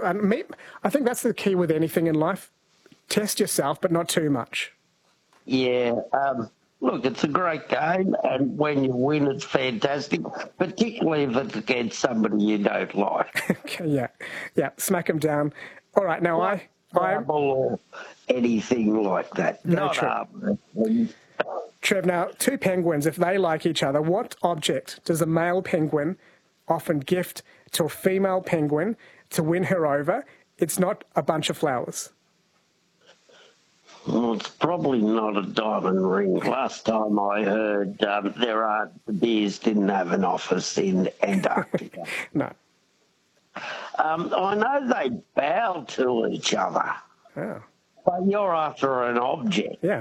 I think that's the key with anything in life. Test yourself, but not too much. Yeah. Look, it's a great game, and when you win, it's fantastic, particularly if it's against somebody you don't like. Okay, yeah, smack them down. All right, now I or anything like that. Not arm wrestling. Trev, now, two penguins, if they like each other, what object does a male penguin often gift to a female penguin to win her over? It's not a bunch of flowers. Well, it's probably not a diamond ring. Last time I heard, the Bears didn't have an office in Antarctica. No. I know they bow to each other. Oh. But you're after an object. Yeah.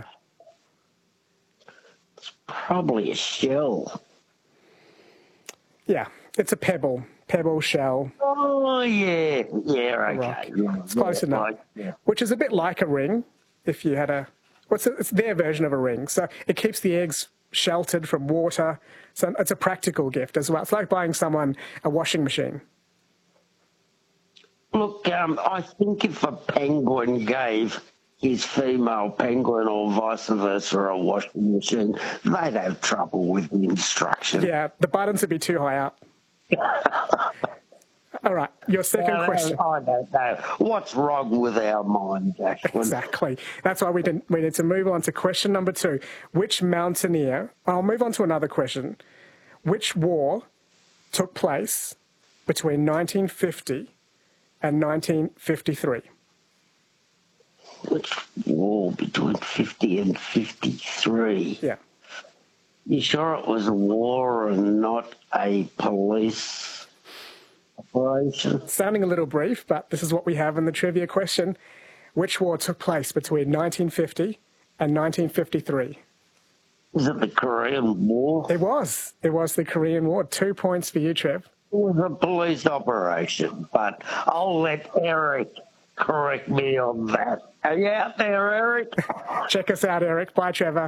It's probably a shell. Yeah, it's a pebble shell. Oh, yeah. Yeah, okay. Yeah, it's close enough. Which is a bit like a ring. If you had it's their version of a ring. So it keeps the eggs sheltered from water. So it's a practical gift as well. It's like buying someone a washing machine. Look, I think if a penguin gave his female penguin or vice versa a washing machine, they'd have trouble with the instructions. Yeah, the buttons would be too high up. All right, your second question. I don't know. What's wrong with our mind, Jacqueline? Exactly. That's why we need to move on to question number 2. Which mountaineer... I'll move on to another question. Which war took place between 1950 and 1953? Which war between 50 and 53? Yeah. You sure it was a war and not a police operation? Sounding a little brief, but this is what we have in the trivia question. Which war took place between 1950 and 1953? Is it the Korean War? It was. It was the Korean War. 2 points for you, Trev. It was a police operation, but I'll let Eric correct me on that. Are you out there, Eric? Check us out, Eric. Bye, Trevor.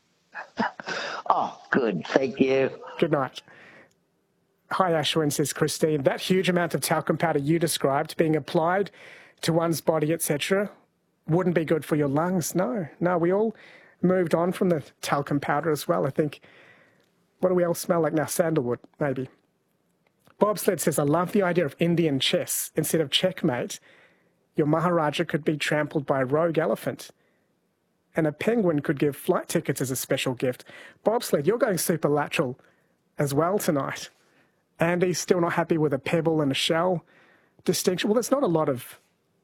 Oh, good. Thank you. Good night. Hi, Ashwin, says Christine. That huge amount of talcum powder you described being applied to one's body, etc., wouldn't be good for your lungs. No, we all moved on from the talcum powder as well. I think, what do we all smell like now? Sandalwood, maybe. Bobsled says, I love the idea of Indian chess. Instead of checkmate, your Maharaja could be trampled by a rogue elephant. And a penguin could give flight tickets as a special gift. Bobsled, you're going superlateral as well tonight. Andy's still not happy with a pebble and a shell distinction. Well, there's not a lot of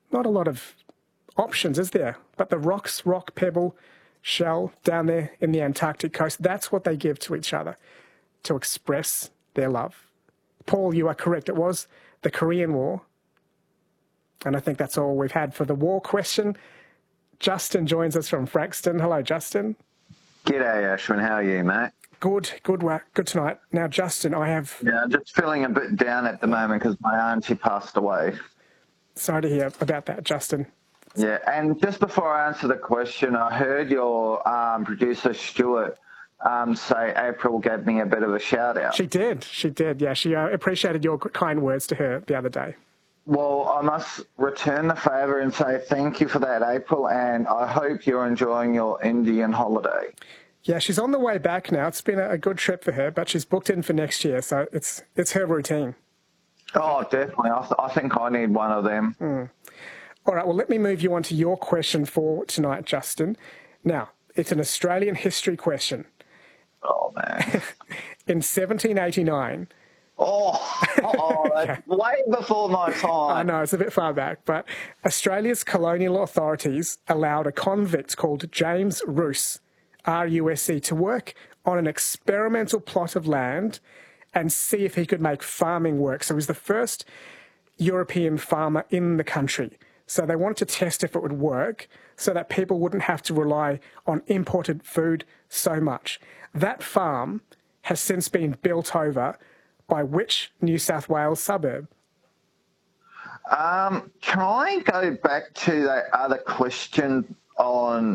options, is there? But the rock, pebble, shell down there in the Antarctic coast, that's what they give to each other to express their love. Paul, you are correct. It was the Korean War. And I think that's all we've had for the war question. Justin joins us from Frankston. Hello, Justin. G'day, Ashwin. How are you, mate? Good tonight. Now, Justin, I'm just feeling a bit down at the moment because my auntie passed away. Sorry to hear about that, Justin. Yeah, and just before I answer the question, I heard your producer, Stuart, say April gave me a bit of a shout-out. She did, yeah. She appreciated your kind words to her the other day. Well, I must return the favour and say thank you for that, April, and I hope you're enjoying your Indian holiday. Yeah, she's on the way back now. It's been a good trip for her, but she's booked in for next year, so it's her routine. Oh, definitely. I think I need one of them. All right, well, let me move you on to your question for tonight, Justin. Now, it's an Australian history question. Oh, man. In 1789... That's way before my time. I know, it's a bit far back, but Australia's colonial authorities allowed a convict called James Roos, R-U-S-E, to work on an experimental plot of land and see if he could make farming work. So he was the first European farmer in the country. So they wanted to test if it would work so that people wouldn't have to rely on imported food so much. That farm has since been built over by which New South Wales suburb? Can I go back to that other question on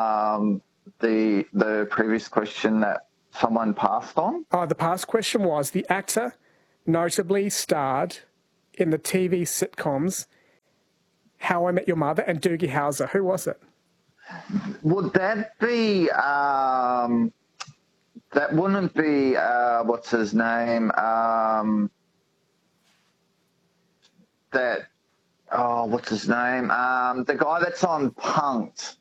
the previous question that someone passed on? Oh, the past question was the actor notably starred in the TV sitcoms How I Met Your Mother, and Doogie Howser. Who was it? Would that be? That wouldn't be. What's his name? What's his name? The guy that's on Punk'd.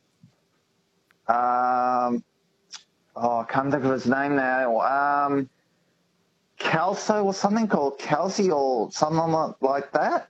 I can't think of his name now. Kelso or something called Kelsey or something like that.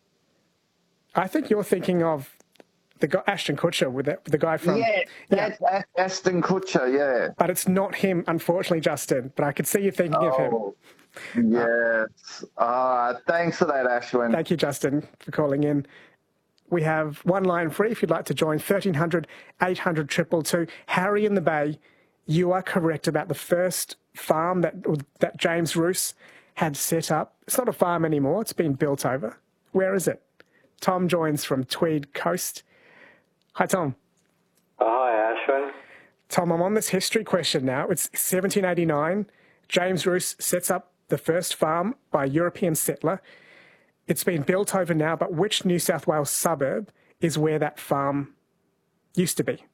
I think you're thinking of the guy, Ashton Kutcher, with the guy from... That's Ashton Kutcher, yeah. But it's not him, unfortunately, Justin. But I could see you thinking of him. Yes. Thanks for that, Ashwin. Thank you, Justin, for calling in. We have one line free if you'd like to join, 1300 800 222. Harry in the Bay, you are correct about the first farm that James Roos had set up. It's not a farm anymore. It's been built over. Where is it? Tom joins from Tweed Coast. Hi, Tom. Hi, Ashwin. Tom, I'm on this history question now. It's 1789. James Roos sets up the first farm by a European settler. It's been built over now, but which New South Wales suburb is where that farm used to be?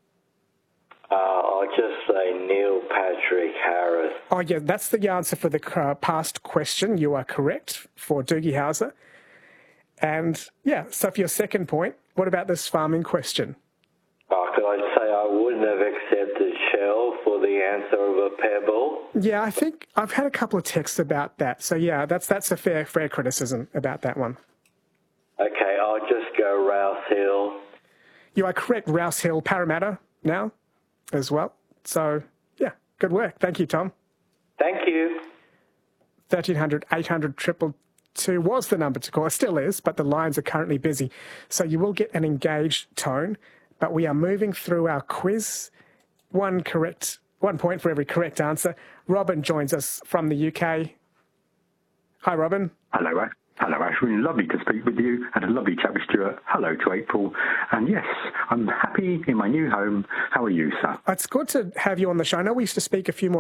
I'll just say Neil Patrick Harris. Oh, yeah, that's the answer for the past question. You are correct for Doogie Howser. And, yeah, so for your second point, what about this farming question? Could I say I wouldn't have accepted Shell for the answer of a pebble? Yeah, I think I've had a couple of texts about that. So, yeah, that's a fair criticism about that one. Okay, I'll just go Rouse Hill. You are correct, Rouse Hill, Parramatta now as well. So, yeah, good work. Thank you, Tom. Thank you. 1300 800 222 was the number to call. It still is, but the lines are currently busy. So you will get an engaged tone, but we are moving through our quiz. 1 point for every correct answer. Robin joins us from the UK. Hi, Robin. Hello, Ashwin. Lovely to speak with you. Had a lovely chat with Stuart. Hello to April. And yes, I'm happy in my new home. How are you, sir? It's good to have you on the show. I know we used to speak a few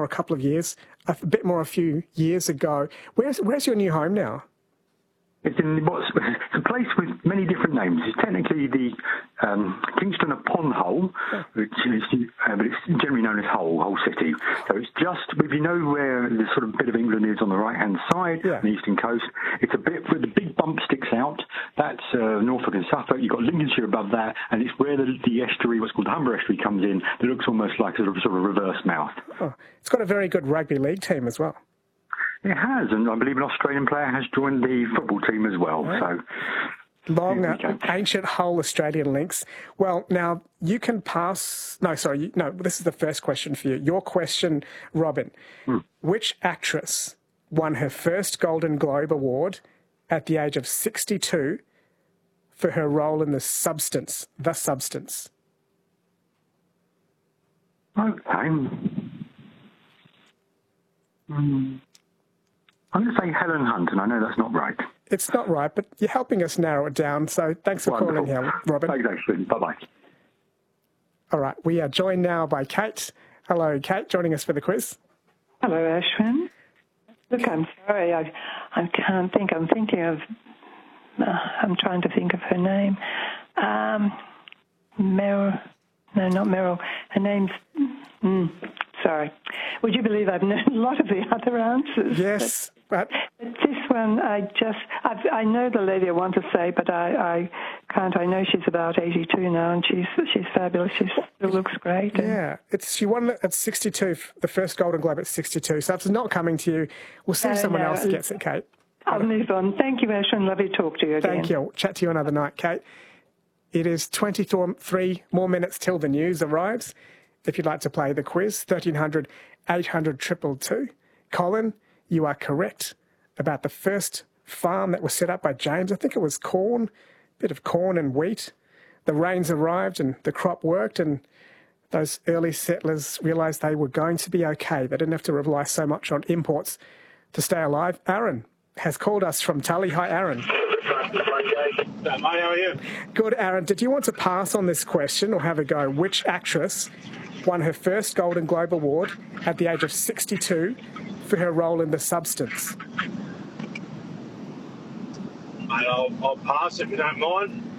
years ago. Where's your new home now? It's it's a place with many different names. It's technically the Kingston upon Hull, which is, but it's generally known as Hull City. So it's just, if you know where the sort of bit of England is on the right-hand side, on the eastern coast, it's a bit where the big bump sticks out. That's Norfolk and Suffolk. You've got Lincolnshire above that, and it's where the estuary, what's called the Humber Estuary, comes in. It looks almost like a sort of reverse mouth. Oh, it's got a very good rugby league team as well. It has, and I believe an Australian player has joined the football team as well. Right. So, long, ancient Hull Australian links. Well, now you can pass. No, sorry. No, this is the first question for you. Your question, Robin. Which actress won her first Golden Globe Award at the age of 62 for her role in The Substance? The Substance. Okay. I'm going to say Helen Hunt, and I know that's not right. It's not right, but you're helping us narrow it down, so thanks for calling, Robin. Thanks, Ashwin. Bye-bye. All right, we are joined now by Kate. Hello, Kate, joining us for the quiz. Hello, Ashwin. Look, I'm sorry, I can't think. I'm trying to think of her name. Meryl. No, not Meryl. Her name's... sorry. Would you believe I've known a lot of the other answers? Yes. But this one, I know the lady I want to say, but I can't. I know she's about 82 now, and she's fabulous. She still looks great. Yeah, she won at 62, the first Golden Globe at 62, so if it's not coming to you, we'll see if someone else gets it, Kate. I'll move on. Thank you, Ashwin. Lovely to talk to you again. Thank you. I'll chat to you another night, Kate. It is 23 more minutes till the news arrives. If you'd like to play the quiz, 1300 800 222. Colin, you are correct about the first farm that was set up by James. I think it was corn, a bit of corn and wheat. The rains arrived and the crop worked, and those early settlers realised they were going to be okay. They didn't have to rely so much on imports to stay alive. Aaron has called us from Tully. Hi, Aaron. Hi, how are you? Good, Aaron. Did you want to pass on this question or have a go? Which actress won her first Golden Globe Award at the age of 62 for her role in The Substance? Mate, I'll pass if you don't mind.